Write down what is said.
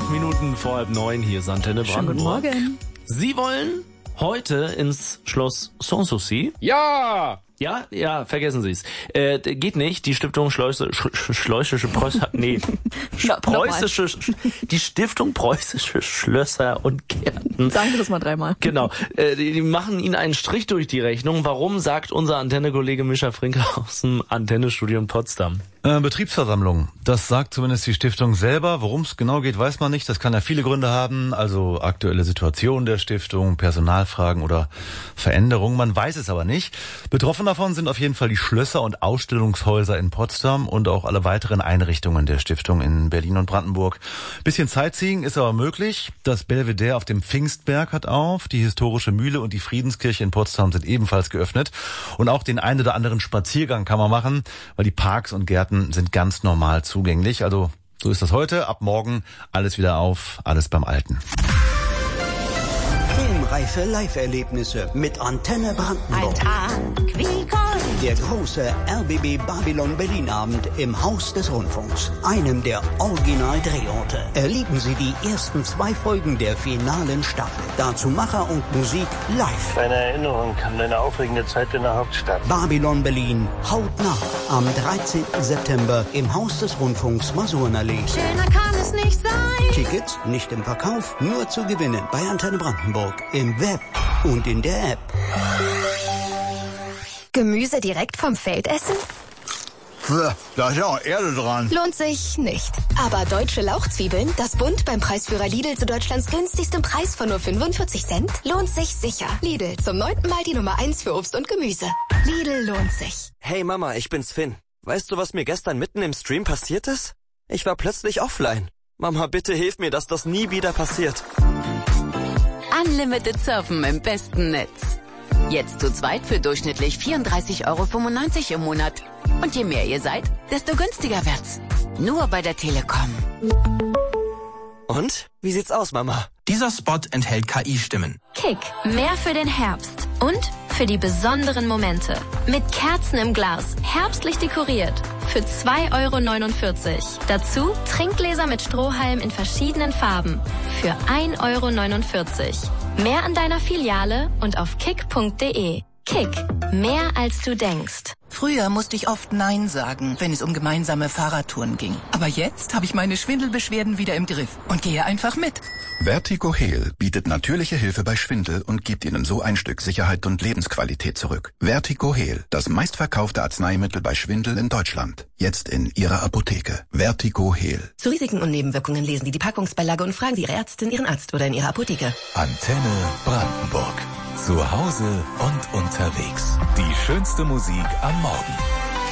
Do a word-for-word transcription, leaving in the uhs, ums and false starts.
Elf Minuten vor halb neun, hier ist Antenne Brandenburg. Schönen guten Morgen. Sie wollen heute ins Schloss Sanssouci? Ja! Ja, ja, vergessen Sie es. Äh, geht nicht. Die Stiftung Schleusische, Schleusische Preußische, nee, No, Preußische, die Stiftung Preußische Schlösser und Gärten. Sagen wir das mal dreimal. Genau. Äh, die, die machen Ihnen einen Strich durch die Rechnung. Warum, sagt unser Antenne-Kollege Mischa Frinke aus dem Antennestudio in Potsdam. Äh, Betriebsversammlung. Das sagt zumindest die Stiftung selber. Worum es genau geht, weiß man nicht. Das kann ja viele Gründe haben. Also aktuelle Situation der Stiftung, Personalfragen oder Veränderungen. Man weiß es aber nicht. Betroffen davon sind auf jeden Fall die Schlösser und Ausstellungshäuser in Potsdam und auch alle weiteren Einrichtungen der Stiftung in Berlin und Brandenburg. Bisschen Sightseeing ist aber möglich. Das Belvedere auf dem Pfingstberg hat auf. Die historische Mühle und die Friedenskirche in Potsdam sind ebenfalls geöffnet. Und auch den einen oder anderen Spaziergang kann man machen, weil die Parks und Gärten sind ganz normal zugänglich. Also so ist das heute. Ab morgen alles wieder auf, alles beim Alten. Filmreife Live-Erlebnisse mit Antenne Brandenburg. Ein Tag wie Gold. Der große R B B Babylon Berlin Abend im Haus des Rundfunks, einem der Original-Drehorte. Erleben Sie die ersten zwei Folgen der finalen Staffel. Dazu Macher und Musik live. Eine Erinnerung an eine aufregende Zeit in der Hauptstadt. Babylon Berlin hautnah am dreizehnten September im Haus des Rundfunks Masurenallee. Schöner kann es nicht sein. Tickets nicht im Verkauf, nur zu gewinnen bei Antenne Brandenburg im Web und in der App. Gemüse direkt vom Feld essen? Da ist ja auch Erde dran. Lohnt sich nicht. Aber deutsche Lauchzwiebeln, das Bund beim Preisführer Lidl zu Deutschlands günstigstem Preis von nur fünfundvierzig Cent, lohnt sich sicher. Lidl, zum neunten Mal die Nummer eins für Obst und Gemüse. Lidl lohnt sich. Hey Mama, ich bin's Finn. Weißt du, was mir gestern mitten im Stream passiert ist? Ich war plötzlich offline. Mama, bitte hilf mir, dass das nie wieder passiert. Unlimited Surfen im besten Netz. Jetzt zu zweit für durchschnittlich vierunddreißig Euro fünfundneunzig im Monat. Und je mehr ihr seid, desto günstiger wird's. Nur bei der Telekom. Und? Wie sieht's aus, Mama? Dieser Spot enthält K I-Stimmen. Kick, mehr für den Herbst. Und für die besonderen Momente. Mit Kerzen im Glas, herbstlich dekoriert. Für zwei Euro neunundvierzig. Dazu Trinkgläser mit Strohhalm in verschiedenen Farben. Für ein Euro neunundvierzig. Mehr an deiner Filiale und auf kick punkt de. Kick, mehr als du denkst. Früher musste ich oft Nein sagen, wenn es um gemeinsame Fahrradtouren ging. Aber jetzt habe ich meine Schwindelbeschwerden wieder im Griff und gehe einfach mit. Vertigo Heal bietet natürliche Hilfe bei Schwindel und gibt Ihnen so ein Stück Sicherheit und Lebensqualität zurück. Vertigo Heal, das meistverkaufte Arzneimittel bei Schwindel in Deutschland. Jetzt in Ihrer Apotheke. Vertigo Heal. Zu Risiken und Nebenwirkungen lesen Sie die Packungsbeilage und fragen Sie Ihre Ärztin, Ihren Arzt oder in Ihrer Apotheke. Antenne Brandenburg. Zu Hause und unterwegs. Die schönste Musik am Morgen.